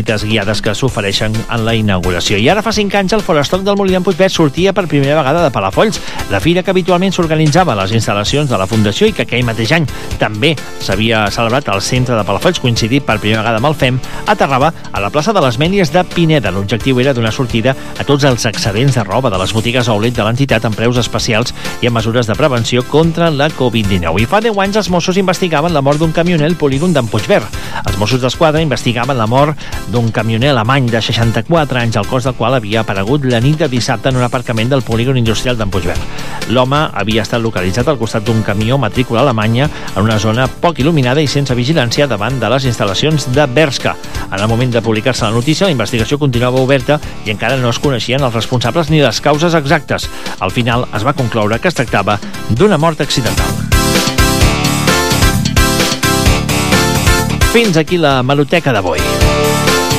guiades que s'ofereixen en la inauguració. I ara fa 5 anys el Forestock del Molí d'en Puigverd sortia per primera vegada de Palafolls. La fira que habitualment s'organitzava a les instal·lacions de la Fundació i que aquell mateix any també s'havia celebrat al centre de Palafolls, coincidit per primera vegada amb el FEM, aterrava a la plaça de les Mèlies de Pineda. L'objectiu era donar sortida a tots els excedents de roba de les botigues outlet de l'entitat amb preus especials i amb mesures de prevenció contra la Covid-19. I fa 10 anys els Mossos investigaven la mort d'un camioner al polígon d'en Puigverd. Els Mossos d'Esquadra investigaven la mort d'un camioner alemany de 64 anys, el cos del qual havia aparegut la nit de dissabte en un aparcament del polígon industrial d'en Puigverd. L'home havia estat localitzat al costat d'un camió matrícula alemanya en una zona poc il·luminada i sense vigilància davant de les instal·lacions de Bershka. En el moment de publicar-se la notícia, la investigació continuava oberta i encara no es coneixien els responsables ni les causes exactes. Al final es va concloure que es tractava d'una mort accidental. Fins aquí la Hemeroteca d'avui.